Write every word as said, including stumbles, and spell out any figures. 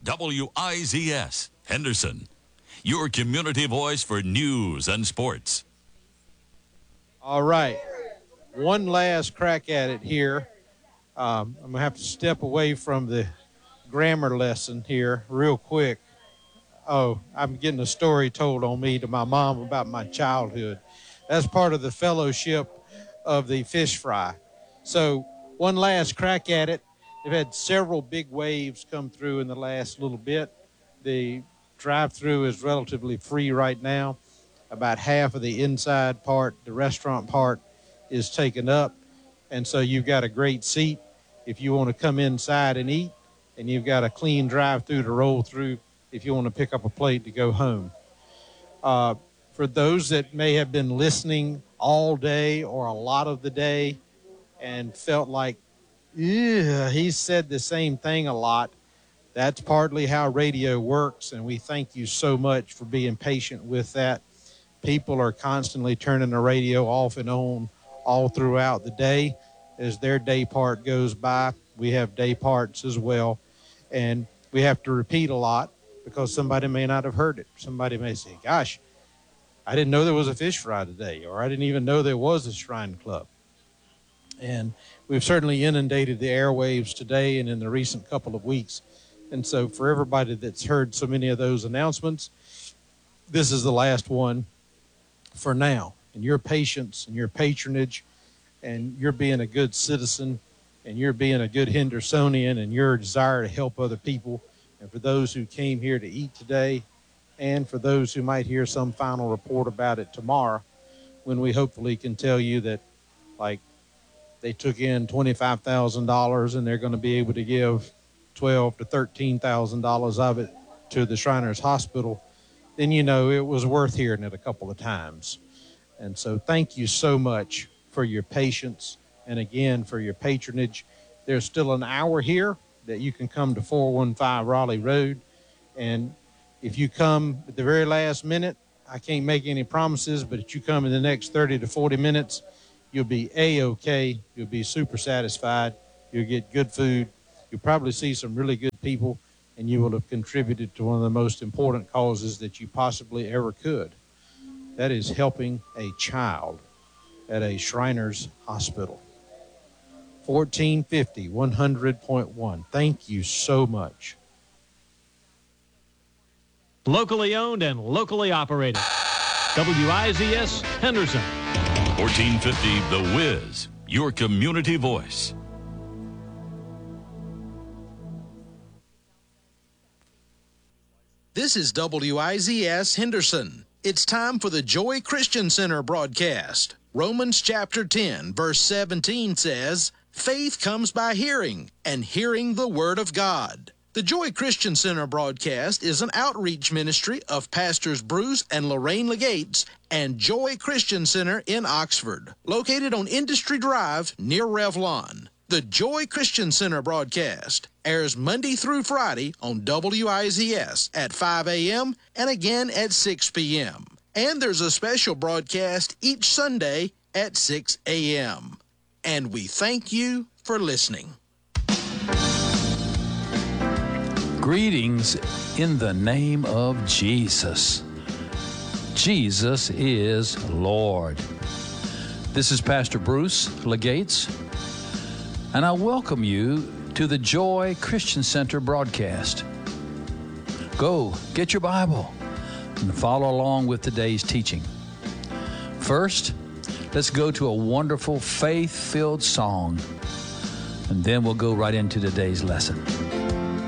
W I Z S, Henderson, your community voice for news and sports. All right. One last crack at it here. Um, I'm going to have to step away from the grammar lesson here real quick. Oh, I'm getting a story told on me to my mom about my childhood. That's part of the fellowship of the fish fry. So one last crack at it. They've had several big waves come through in the last little bit. The drive-through is relatively free right now. About half of the inside part, the restaurant part, is taken up. And so you've got a great seat if you want to come inside and eat, and you've got a clean drive-through to roll through if you want to pick up a plate to go home. Uh, for those that may have been listening all day or a lot of the day and felt like, yeah, he said the same thing a lot, that's partly how radio works, and we thank you so much for being patient with that. People are constantly turning the radio off and on all throughout the day as their day part goes by. We have day parts as well, and we have to repeat a lot because somebody may not have heard it. Somebody may say, gosh, I didn't know there was a fish fry today, or I didn't even know there was a Shrine Club. And we've certainly inundated the airwaves today and in the recent couple of weeks. And so for everybody that's heard so many of those announcements, this is the last one for now. And your patience and your patronage and you're being a good citizen and you're being a good Hendersonian and your desire to help other people. And for those who came here to eat today, and for those who might hear some final report about it tomorrow, when we hopefully can tell you that, like, they took in twenty-five thousand dollars and they're going to be able to give twelve thousand to thirteen thousand dollars of it to the Shriners Hospital, then you know it was worth hearing it a couple of times. And so thank you so much for your patience and, again, for your patronage. There's still an hour here that you can come to four one five Raleigh Road. And if you come at the very last minute, I can't make any promises, but if you come in the next thirty to forty minutes, you'll be A-OK. You'll be super satisfied. You'll get good food. You'll probably see some really good people, and you will have contributed to one of the most important causes that you possibly ever could. That is helping a child at a Shriners Hospital. fourteen fifty, one hundred point one. Thank you so much. Locally owned and locally operated. W I Z S Henderson. fourteen fifty The Wiz, your community voice. This is W I Z S Henderson. It's time for the Joy Christian Center broadcast. Romans chapter ten, verse seventeen says, faith comes by hearing, and hearing the word of God. The Joy Christian Center broadcast is an outreach ministry of Pastors Bruce and Lorraine Legates and Joy Christian Center in Oxford, located on Industry Drive near Revlon. The Joy Christian Center broadcast airs Monday through Friday on W I Z S at five a.m. and again at six p.m. And there's a special broadcast each Sunday at six a.m. And we thank you for listening. Greetings in the name of Jesus. Jesus is Lord. This is Pastor Bruce Legates, and I welcome you to the Joy Christian Center broadcast. Go, get your Bible, and follow along with today's teaching. First, let's go to a wonderful faith-filled song, and then we'll go right into today's lesson.